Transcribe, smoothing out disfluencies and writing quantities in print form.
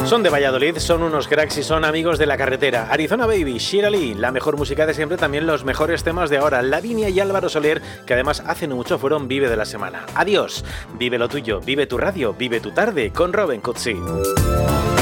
Son de Valladolid, son unos cracks y son amigos de la carretera. Arizona Baby, Shira Lee, la mejor música de siempre, también los mejores temas de ahora. Lavinia y Álvaro Soler, que además hace no mucho fueron Vive de la Semana. Adiós, vive lo tuyo, vive tu radio, vive tu tarde con Robin Cutsi.